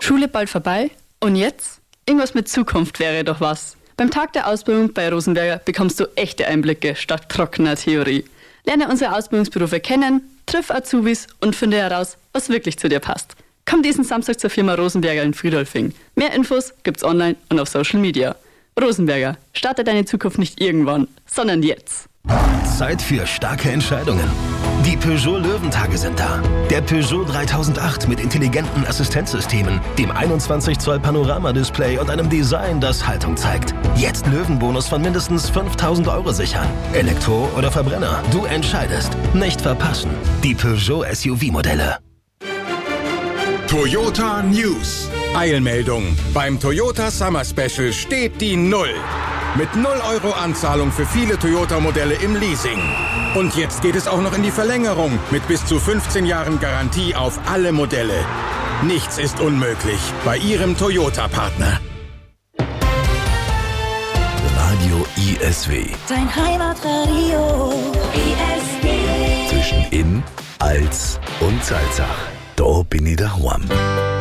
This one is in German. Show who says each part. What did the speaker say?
Speaker 1: Schule bald vorbei? Und jetzt? Irgendwas mit Zukunft wäre doch was. Beim Tag der Ausbildung bei Rosenberger bekommst du echte Einblicke statt trockener Theorie. Lerne unsere Ausbildungsberufe kennen, triff Azubis und finde heraus, was wirklich zu dir passt. Komm diesen Samstag zur Firma Rosenberger in Friedolfing. Mehr Infos gibt's online und auf Social Media. Rosenberger, starte deine Zukunft nicht irgendwann, sondern jetzt.
Speaker 2: Zeit für starke Entscheidungen. Die Peugeot Löwentage sind da. Der Peugeot 3008 mit intelligenten Assistenzsystemen, dem 21 Zoll Panoramadisplay und einem Design, das Haltung zeigt. Jetzt Löwenbonus von mindestens 5.000 € sichern. Elektro oder Verbrenner, du entscheidest. Nicht verpassen. Die Peugeot SUV-Modelle.
Speaker 3: Toyota News. Eilmeldung. Beim Toyota Summer Special steht die 0. Mit 0 € Anzahlung für viele Toyota-Modelle im Leasing. Und jetzt geht es auch noch in die Verlängerung mit bis zu 15 Jahren Garantie auf alle Modelle. Nichts ist unmöglich bei Ihrem Toyota-Partner.
Speaker 2: Radio ISW.
Speaker 4: Dein Heimatradio ISW.
Speaker 2: Zwischen Inn, Als und Salzach. Da bin ich daheim.